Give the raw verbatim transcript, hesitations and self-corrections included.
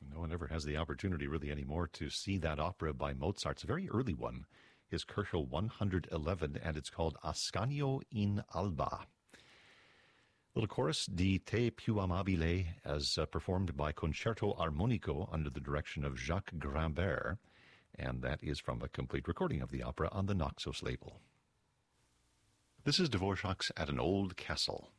No one ever has the opportunity really anymore to see that opera by Mozart. It's a very early one, his Köchel one eleven, and it's called Ascanio in Alba. Little chorus, Di Te più amabile, as uh, performed by Concerto Armonico under the direction of Jacques Grimbert, and that is from a complete recording of the opera on the Naxos label. This is Dvorak's At an Old Castle.